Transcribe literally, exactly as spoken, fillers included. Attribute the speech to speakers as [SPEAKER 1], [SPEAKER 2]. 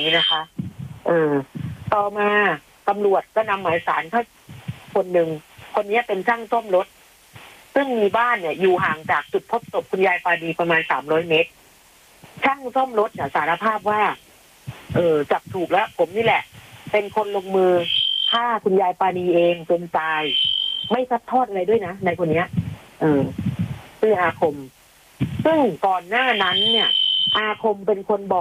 [SPEAKER 1] นี้นะคะเออต่อมาตำรวจก็นำหมายสารเข้าคนหนึ่งคนนี้เป็นช่างซ่อมรถซึ่งมีบ้านเนี่ยอยู่ห่างจากจุดพบศพคุณยายปานีประมาณสามร้อยเมตรช่างซ่อมรถเนี่ยสารภาพว่าเออจับถูกแล้วผมนี่แหละเป็นคนลงมือฆ่าคุณยายปานีเองจนตายไม่ซัดทอดอะไรด้วยนะในคนนี้เออชื่ออาคมซึ่งก่อนหน้านั้นเนี่ยอาคมเป็นคนบอก